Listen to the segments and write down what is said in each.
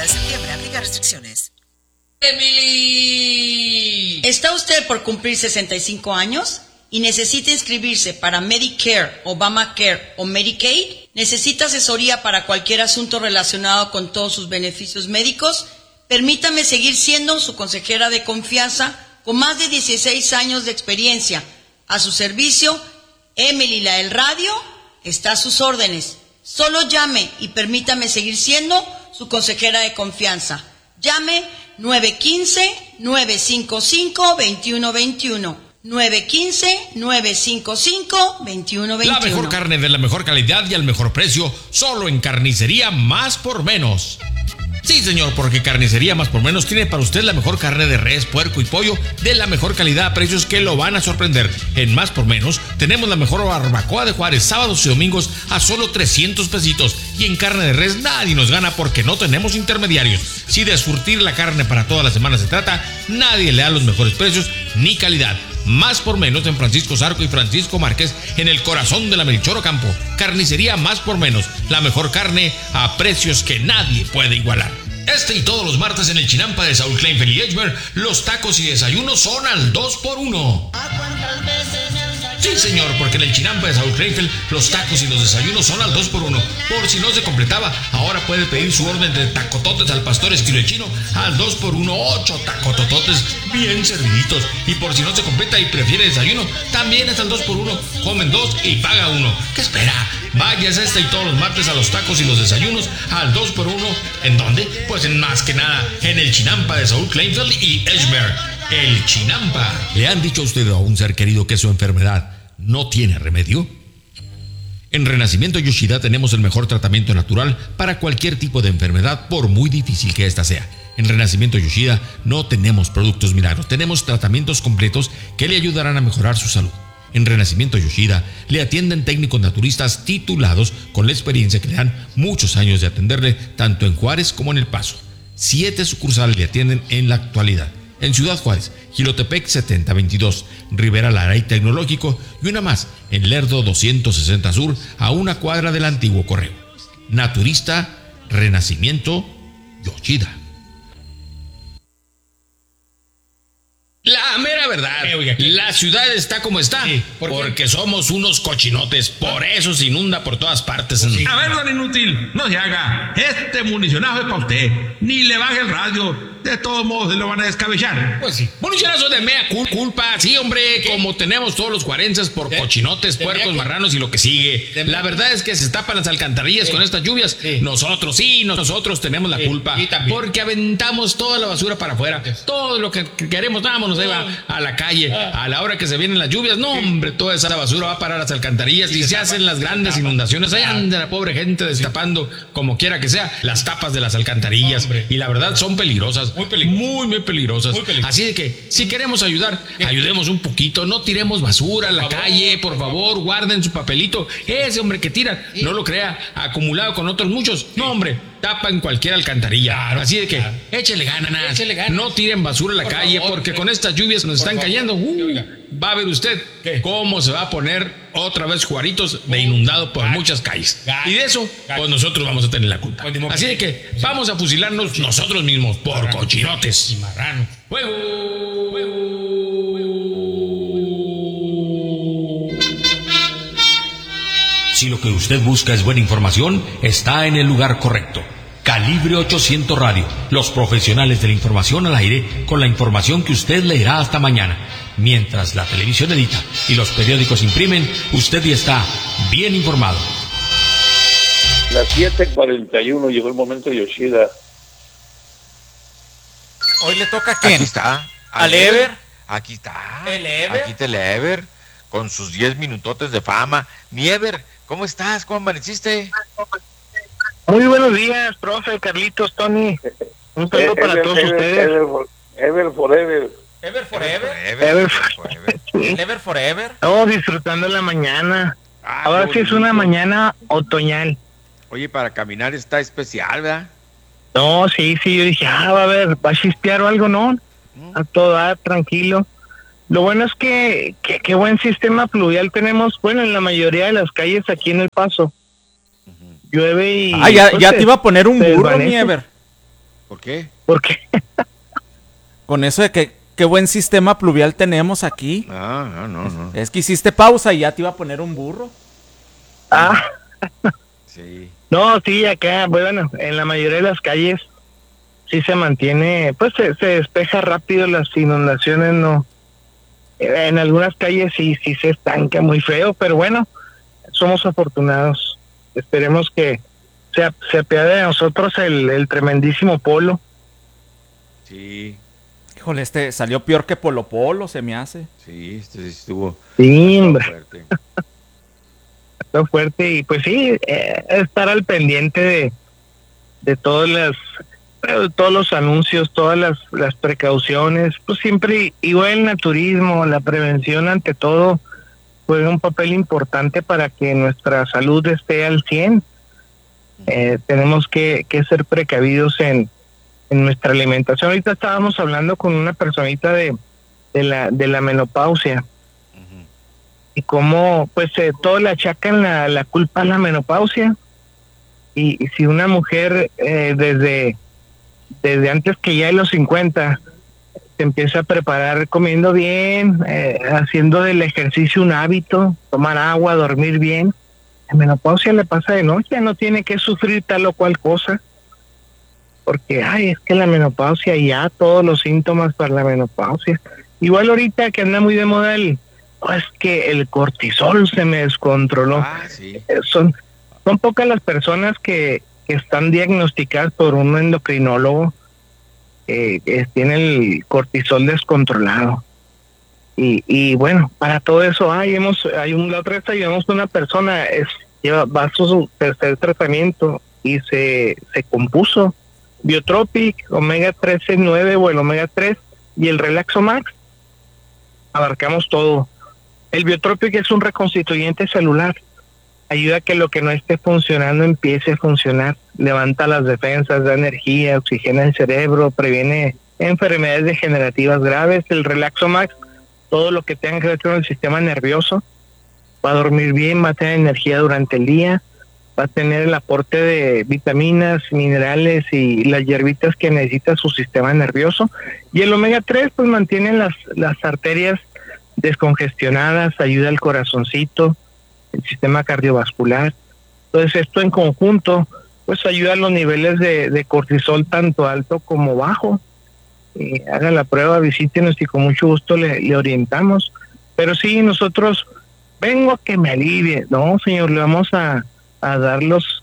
de septiembre. Aplica restricciones. Emily. ¿Está usted por cumplir 65 años y necesita inscribirse para Medicare, Obamacare o Medicaid? ¿Necesita asesoría para cualquier asunto relacionado con todos sus beneficios médicos? Permítame seguir siendo su consejera de confianza con más de 16 años de experiencia. A su servicio, Emily, la del radio, está a sus órdenes. Solo llame y permítame seguir siendo su consejera de confianza. Llame 915-955-2121. 915-955-2121. La mejor carne de la mejor calidad y al mejor precio, solo en Carnicería Más por Menos. Sí, señor, porque Carnicería Más por Menos tiene para usted la mejor carne de res, puerco y pollo de la mejor calidad a precios que lo van a sorprender. En Más por Menos tenemos la mejor barbacoa de Juárez, sábados y domingos a solo 300 pesitos. Y en carne de res nadie nos gana porque no tenemos intermediarios. Si de surtir la carne para toda la semana se trata, nadie le da los mejores precios ni calidad. Más por Menos en Francisco Zarco y Francisco Márquez, en el corazón de la Melchor Ocampo. Carnicería Más por Menos, la mejor carne a precios que nadie puede igualar. Este y todos los martes en el Chinampa de Saúl Kleinfeld y Edgemer, los tacos y desayunos son al 2x1. Sí, señor, porque en el Chinampa de Saúl Kleinfeld, los tacos y los desayunos son al 2x1. Por si no se completaba, ahora puede pedir su orden de tacototes al pastor estilo chino al 2x1, 8 tacotototes bien serviditos. Y por si no se completa y prefiere desayuno, también es al 2x1. Comen 2 y paga 1. ¿Qué espera? Vayas este y todos los martes a los tacos y los desayunos al 2x1. ¿En dónde? Pues en más que nada, en el Chinampa de Saúl Kleinfeld y Edgemer. El Chinampa. ¿Le han dicho a usted o a un ser querido que su enfermedad no tiene remedio? En Renacimiento Yoshida tenemos el mejor tratamiento natural para cualquier tipo de enfermedad, por muy difícil que ésta sea. En Renacimiento Yoshida no tenemos productos milagros, tenemos tratamientos completos que le ayudarán a mejorar su salud. En Renacimiento Yoshida le atienden técnicos naturistas titulados con la experiencia que le dan muchos años de atenderle tanto en Juárez como en El Paso. 7 sucursales le atienden en la actualidad. En Ciudad Juárez, Jilotepec 7022, Rivera Lara y Tecnológico, y una más en Lerdo 260 Sur, a una cuadra del antiguo correo. Naturista Renacimiento Yoshida. La mera verdad, la ciudad está como está, sí, porque somos unos cochinotes, por eso se inunda por todas partes. Sí. A ver, don Inútil, no se haga, este municionazo es para usted, ni le baje el radio, de todos modos se lo van a descabellar. Pues sí, municionazo de mea culpa, sí hombre, como tenemos todos los cuarenses por cochinotes, puercos, marranos y lo que sigue. La verdad es que se tapan las alcantarillas con estas lluvias, nosotros tenemos la culpa, porque aventamos toda la basura para afuera, todo lo que queremos, vámonos a la calle, a la hora que se vienen las lluvias, no hombre, toda esa basura va a parar a las alcantarillas y se hacen las grandes inundaciones, ahí anda la pobre gente destapando, como quiera que sea, las tapas de las alcantarillas, y la verdad son peligrosas, muy peligrosas, así de que si queremos ayudar, ayudemos un poquito, no tiremos basura a la calle, por favor, guarden su papelito, ese hombre que tira, no lo crea, acumulado con otros muchos, no hombre, tapa en cualquier alcantarilla, así de que échele ganas, no tiren basura a la calle, porque con estas lluvias nos están cayendo, va a ver usted cómo se va a poner otra vez Juaritos de inundado por muchas calles, y de eso pues nosotros vamos a tener la culpa, así de que vamos a fusilarnos nosotros mismos por cochinotes y marranos. Si lo que usted busca es buena información, está en el lugar correcto. Calibre 800 Radio, los profesionales de la información al aire, con la información que usted leerá hasta mañana. Mientras la televisión edita y los periódicos imprimen, usted ya está bien informado. Las 7:41 llegó el momento de Yoshida. Hoy le toca a quién. Aquí está. ¿Al Ever? Aquí está. ¿El Ever? Aquí está el Ever, con sus 10 minutotes de fama. Mi Ever, ¿cómo estás? ¿Cómo amaneciste? Muy buenos días, profe, Carlitos, Tony. Un saludo para todos ustedes. Ever forever. Ever forever. Ever forever. Ever forever. Estamos disfrutando la mañana. Ahora sí es una mañana otoñal. Oye, para caminar está especial, ¿verdad? No, sí, yo dije, va a chispear o algo, ¿no? A todo dar, tranquilo. Lo bueno es que qué buen sistema pluvial tenemos, bueno, en la mayoría de las calles aquí en El Paso. Llueve y... ya te iba a poner un burro, mi Ever. ¿Por qué? Porque Con eso de que qué buen sistema pluvial tenemos aquí. No. Es que hiciste pausa y ya te iba a poner un burro. Sí. no, sí, acá, bueno, en la mayoría de las calles sí se mantiene, pues se despeja rápido, las inundaciones no. En algunas calles sí se estanca muy feo, pero bueno, somos afortunados. Esperemos que se apiade de nosotros el tremendísimo polo. Sí, Híjole, salió peor que Polo Polo, se me hace. sí, sí estuvo Sí, hombre, fuerte. está fuerte y pues sí, estar al pendiente de todos los anuncios, todas las precauciones, pues siempre igual el naturismo, la prevención ante todo juega un papel importante para que nuestra salud esté al 100. Tenemos que ser precavidos en nuestra alimentación. Ahorita estábamos hablando con una personita de la menopausia y cómo pues todos le achacan la culpa a la menopausia y si una mujer desde antes que ya de los 50 se empieza a preparar comiendo bien, haciendo del ejercicio un hábito, tomar agua, dormir bien, la menopausia le pasa de noche, no tiene que sufrir tal o cual cosa, porque es que la menopausia, ya todos los síntomas para la menopausia. Igual ahorita que anda muy de moda es que el cortisol se me descontroló. Sí. Son pocas las personas que están diagnosticadas por un endocrinólogo que tiene el cortisol descontrolado. Y bueno, para todo eso la otra vez ayudamos a una persona, va a su tercer tratamiento y se compuso Biotropic, Omega 13-9 o el Omega 3 y el Relaxomax. Abarcamos todo. El Biotropic es un reconstituyente celular. Ayuda a que lo que no esté funcionando empiece a funcionar. Levanta las defensas, da energía, oxigena el cerebro, previene enfermedades degenerativas graves. El Relaxomax, todo lo que tenga que ver con el sistema nervioso. Va a dormir bien, va a tener energía durante el día, va a tener el aporte de vitaminas, minerales y las hierbitas que necesita su sistema nervioso. Y el omega 3 pues mantiene las arterias descongestionadas, ayuda al corazoncito, el sistema cardiovascular. Entonces esto en conjunto pues ayuda a los niveles de cortisol tanto alto como bajo. Haga la prueba, visítenos y con mucho gusto le orientamos. Pero sí, nosotros vengo a que me alivie. No, señor, le vamos a dar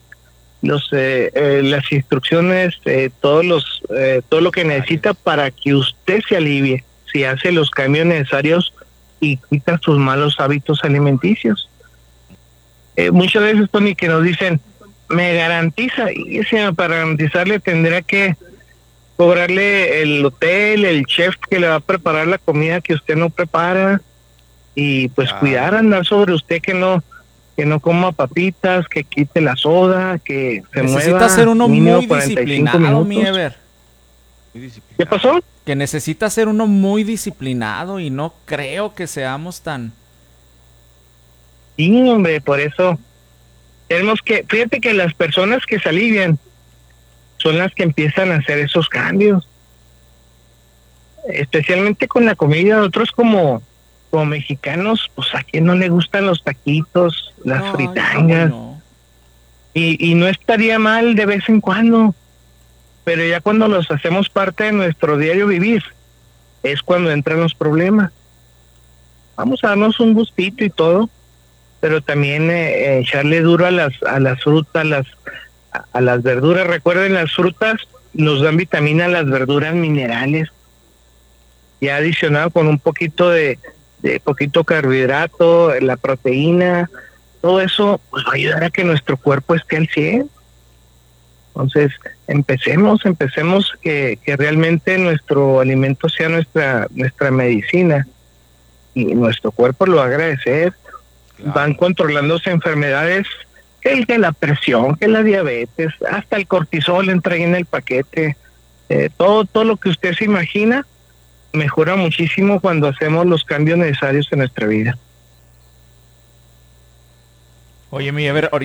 las instrucciones, todo lo que necesita para que usted se alivie, si hace los cambios necesarios y quita sus malos hábitos alimenticios. Muchas veces, Tony, que nos dicen, me garantiza, y para garantizarle tendría que cobrarle el hotel, el chef que le va a preparar la comida que usted no prepara, y pues cuidar, andar sobre usted que no coma papitas, que quite la soda, que se mueva. Necesita ser uno muy 45 disciplinado, minutos. mi Ever. ¿Qué pasó? Que necesita ser uno muy disciplinado y no creo que seamos tan... Sí, hombre, por eso tenemos que, fíjate que las personas que se alivian son las que empiezan a hacer esos cambios, especialmente con la comida. Nosotros como mexicanos, pues a quién no le gustan los taquitos, las fritangas, y no estaría mal de vez en cuando, pero ya cuando los hacemos parte de nuestro diario vivir es cuando entran los problemas. Vamos a darnos un gustito y todo, pero también echarle duro a las frutas, a las verduras. Recuerden, las frutas nos dan vitamina, las verduras minerales, ya adicionado con un poquito de poquito carbohidrato, la proteína, todo eso pues va a ayudar a que nuestro cuerpo esté al 100. Entonces, empecemos que realmente nuestro alimento sea nuestra medicina, y nuestro cuerpo lo va a agradecer. Claro. Van controlándose enfermedades, que la presión, que la diabetes, hasta el cortisol entra ahí en el paquete. Todo lo que usted se imagina mejora muchísimo cuando hacemos los cambios necesarios en nuestra vida. Oye, mi Ever,